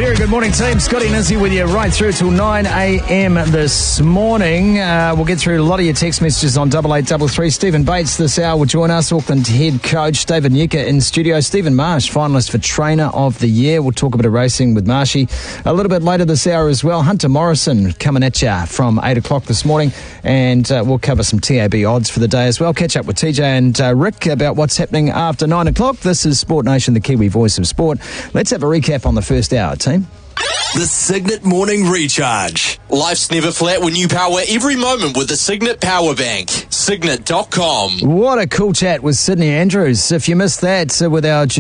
Very good morning, team. Scotty Nizzy with you right through till 9 a.m. this morning. We'll get through a lot of your text messages on 8833. Stephen Bates this hour will join us. Auckland head coach David Newker in studio. Stephen Marsh, finalist for Trainer of the Year. We'll talk a bit of racing with Marshy a little bit later this hour as well. Hunter Morrison coming at you from 8 o'clock this morning, and we'll cover some TAB odds for the day as well. Catch up with TJ and Rick about what's happening after 9 o'clock. This is Sport Nation, the Kiwi voice of sport. Let's have a recap on the first hour, team. The Signet Morning Recharge. Life's never flat when you power every moment with the Signet Power Bank. Signet.com. What a cool chat with Sydney Andrews. If you missed that with our